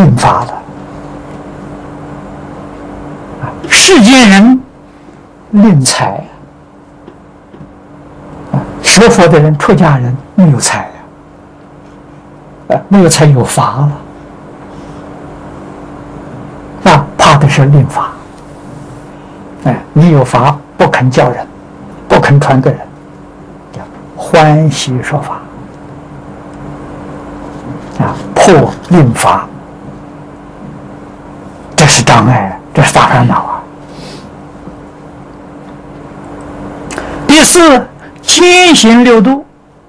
令法了。世间人令财学佛的人、出家人没有财没有财有法了，怕的是令法。你有法不肯教人，不肯传给人，叫欢喜说法破令法，这是障碍，这是大烦恼啊。第四，兼行六度。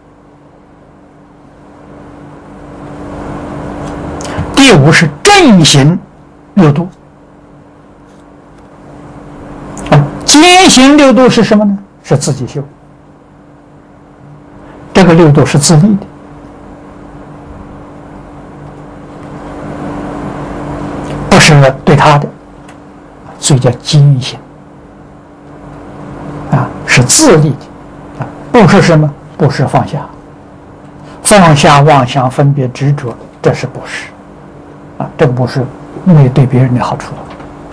第五是正行六度。兼行六度是什么呢？是自己修。这个六度是自立的，不是对他的，所以叫兼行是自立的不是什么？不是放下，放下妄想、分别、执着，这是不是这个不是没有对别人的好处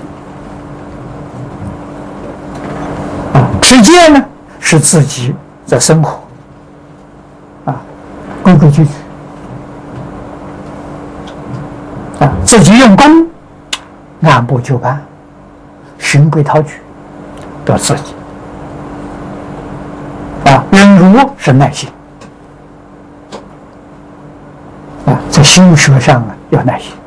持戒呢，是自己在生活规规矩矩自己用功，按部就班，循规蹈矩，都自己忍辱是耐心在修学上要耐心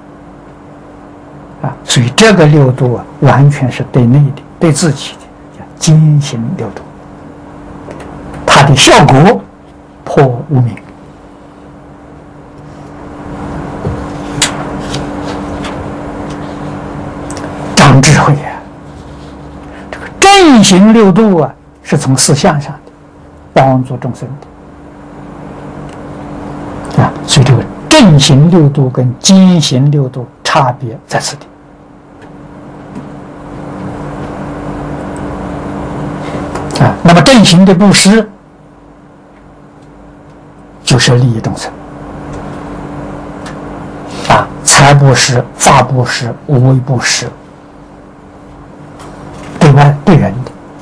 所以这个六度完全是对内的，对自己的，叫兼行六度。它的效果破无明。长智慧这个正行六度是从思想上的，帮助众生的所以这个正行六度跟兼行六度差别在此地那么正行的布施就是利益众生财布施、法布施、无为布施，对外对人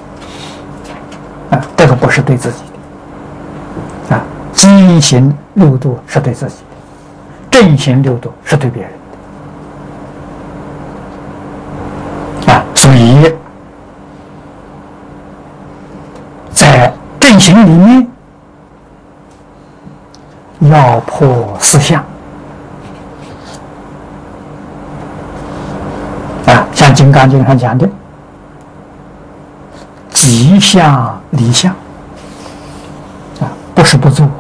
的这个不是对自己的兼行六度是对自己的，正行六度是对别人的所以在正行里面要破四相像《金刚经》上讲的即相离相不是不做，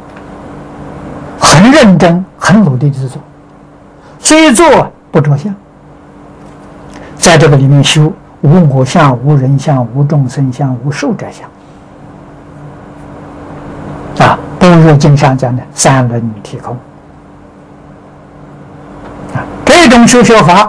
很认真很努力的做，虽做不着相，在这个里面修无我相、无人相、无众生相、无寿者相般若经上讲的三轮体空这种修学法